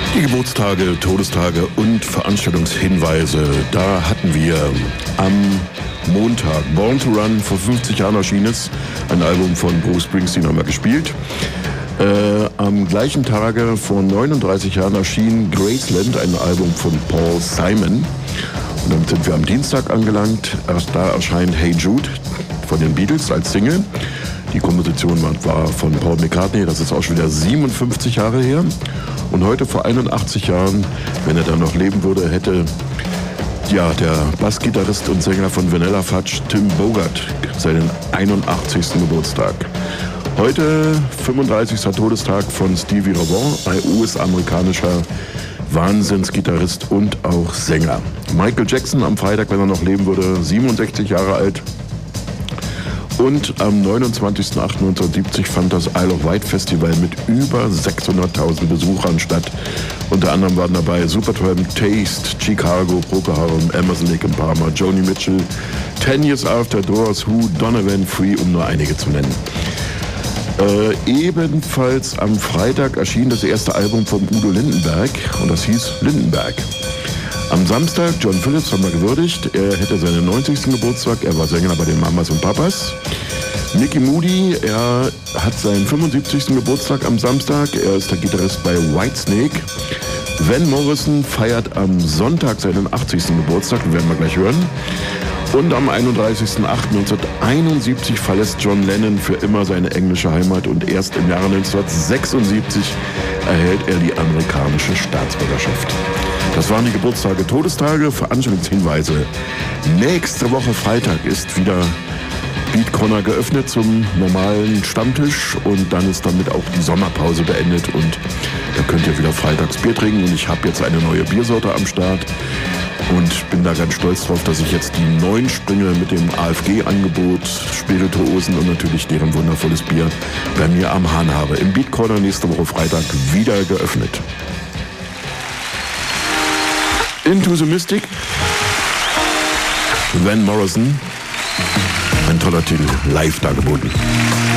Die Geburtstage, Todestage und Veranstaltungshinweise. Da hatten wir am Montag Born to Run, vor 50 Jahren erschienen ist. Ein Album von Bruce Springsteen haben wir gespielt. Am gleichen Tage vor 39 Jahren erschien Graceland, ein Album von Paul Simon. Und damit sind wir am Dienstag angelangt. Erst da erscheint Hey Jude von den Beatles als Single. Die Komposition war von Paul McCartney, das ist auch schon wieder 57 Jahre her. Und heute vor 81 Jahren, wenn er dann noch leben würde, hätte der Bassgitarrist und Sänger von Vanilla Fudge, Tim Bogart, seinen 81. Geburtstag. Heute 35. Todestag von Stevie Ray Vaughan, ein US-amerikanischer Wahnsinnsgitarrist und auch Sänger. Michael Jackson am Freitag, wenn er noch leben würde, 67 Jahre alt. Und am 29.08.1970 fand das Isle of Wight Festival mit über 600.000 Besuchern statt. Unter anderem waren dabei Supertramp, Taste, Chicago, Procol Harum, Emerson, Lake and Palmer, Joni Mitchell, 10 Years After, Doors, Who, Donovan, Free, um nur einige zu nennen. Ebenfalls am Freitag erschien das erste Album von Udo Lindenberg und das hieß Lindenberg. Am Samstag, John Phillips haben wir gewürdigt, er hätte seinen 90. Geburtstag, er war Sänger bei den Mamas und Papas. Mickey Moody, er hat seinen 75. Geburtstag am Samstag, er ist der Gitarrist bei Whitesnake. Van Morrison feiert am Sonntag seinen 80. Geburtstag, den werden wir gleich hören. Und am 31.08.1971 verlässt John Lennon für immer seine englische Heimat und erst im Jahre 1976 erhält er die amerikanische Staatsbürgerschaft. Das waren die Geburtstage, Todestage, Veranstaltungshinweise. Nächste Woche Freitag ist wieder Beat Corner geöffnet zum normalen Stammtisch und dann ist damit auch die Sommerpause beendet und da könnt ihr wieder freitags Bier trinken und ich habe jetzt eine neue Biersorte am Start und bin da ganz stolz drauf, dass ich jetzt die 9 Springer mit dem AFG-Angebot, Spirituosen und natürlich deren wundervolles Bier bei mir am Hahn habe. Im Beat Corner nächste Woche Freitag wieder geöffnet. Into the Mystic, Van Morrison, ein toller Titel, live dargeboten.